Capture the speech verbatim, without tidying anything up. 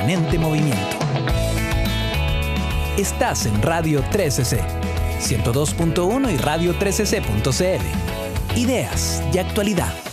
permanente movimiento. Estás en Radio trece ce, ciento dos punto uno y radio trece ce punto ce ele. Ideas de actualidad.